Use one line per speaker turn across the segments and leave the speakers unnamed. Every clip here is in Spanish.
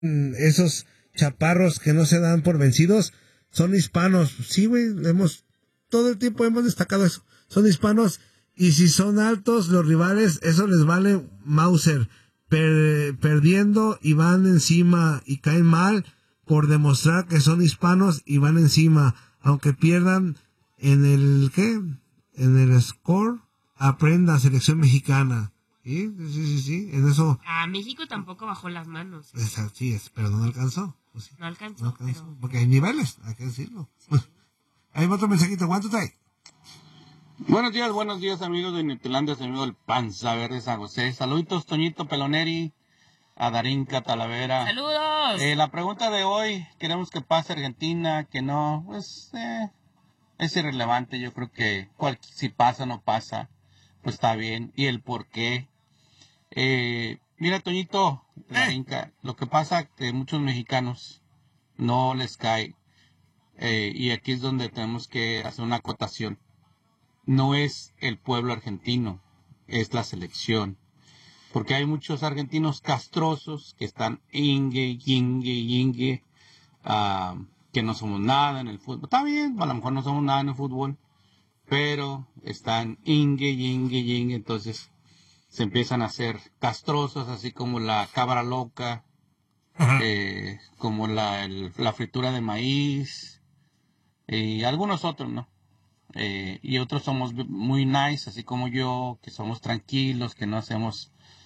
esos chaparros que no se dan por vencidos son hispanos. Sí, güey, todo el tiempo hemos destacado eso. Son hispanos y si son altos los rivales, eso les vale Mauser. Perdiendo y van encima y caen mal por demostrar que son hispanos y van encima. Aunque pierdan en el, ¿qué? En el score, aprenda selección mexicana. Sí, en eso.
México tampoco bajó las manos.
Así es, pero no alcanzó. Pues sí,
no alcanzó. Pero...
porque hay niveles, hay que decirlo. Sí. Pues, hay otro mensajito, ¿cuánto trae?
Buenos días amigos de Nutilandia, amigo del Panza Verde San José. Saluditos, Toñito Peloneri, a Darinka Talavera.
¡Saludos!
La pregunta de hoy, queremos que pase Argentina, que no, pues es irrelevante. Yo creo que si pasa o no pasa, pues está bien. Y el por qué. Mira, Toñito, Darinka, lo que pasa que muchos mexicanos no les cae. Y aquí es donde tenemos que hacer una acotación. No es el pueblo argentino, es la selección. Porque hay muchos argentinos castrosos que están ingue, que no somos nada en el fútbol. Está bien, a lo mejor no somos nada en el fútbol, pero están ingue, entonces se empiezan a hacer castrosos, así como la cabra loca, como la fritura de maíz, y algunos otros, ¿no? Y otros somos muy nice, así como yo, que somos tranquilos, que no hacemos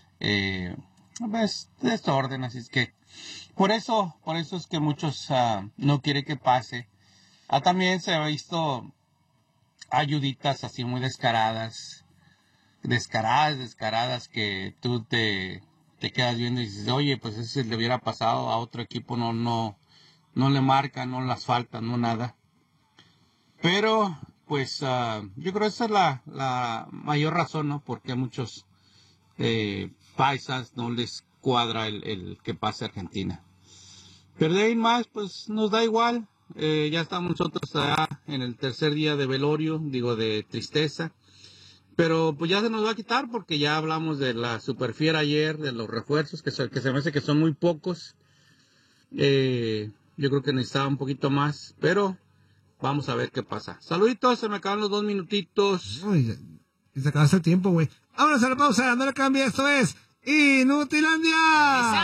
desorden, así es que por eso es que muchos no quieren que pase. También se ha visto ayuditas así muy descaradas, que tú te quedas viendo y dices, oye, pues ese le hubiera pasado a otro equipo, no le marca, no las falta, no nada. Pero pues yo creo que esa es la mayor razón, ¿no? Porque a muchos paisas no les cuadra el que pase Argentina. Pero de ahí más, pues nos da igual. Ya estamos nosotros allá en el tercer día de velorio, de tristeza. Pero pues ya se nos va a quitar porque ya hablamos de la superfiera ayer, de los refuerzos, que se me hace que son muy pocos. Yo creo que necesitaba un poquito más, pero vamos a ver qué pasa. Saluditos, se me acaban los 2 minutitos.
Uy, se acabaste el tiempo, güey. Vámonos a la pausa, no le cambie, esto es Inutilandia.